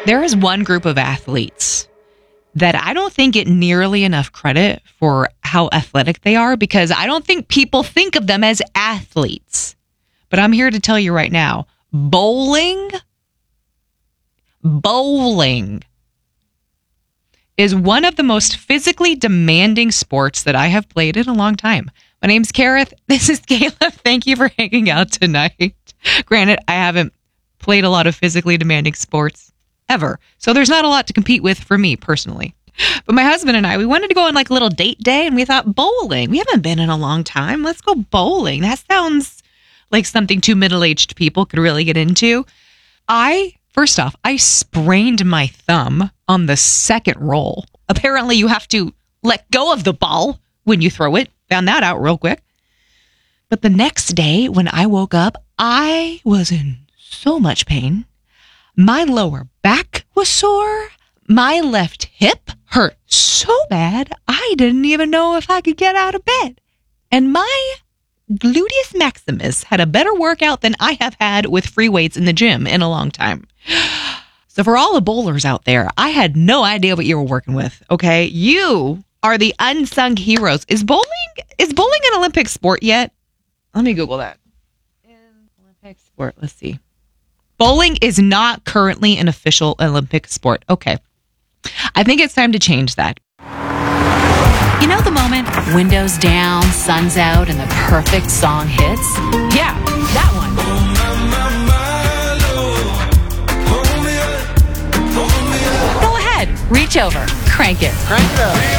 There is one group of athletes that I don't think get nearly enough credit for how athletic they are, because I don't think people think of them as athletes. But I'm here to tell you right now, bowling is one of the most physically demanding sports that I have played in a long time. My name's Kareth. This is Kayla. Thank you for hanging out tonight. Granted, I haven't played a lot of physically demanding sports ever, so there's not a lot to compete with for me personally. But my husband and I, we wanted to go on like a little date day, and we thought bowling. We haven't been in a long time. Let's go bowling. That sounds like something two middle-aged people could really get into. First off, I sprained my thumb on the second roll. Apparently, you have to let go of the ball when you throw it. Found that out real quick. But the next day, when I woke up, I was in so much pain. My lower back was sore. My left hip hurt so bad, I didn't even know if I could get out of bed. And my gluteus maximus had a better workout than I have had with free weights in the gym in a long time. So for all the bowlers out there, I had no idea what you were working with, okay? You are the unsung heroes. Is bowling an Olympic sport yet? Let me Google that. Olympic sport, let's see. Bowling is not currently an official Olympic sport. Okay. I think it's time to change that. You know the moment, windows down, sun's out, and the perfect song hits? Yeah, that one. Go ahead, reach over, crank it. Crank it up.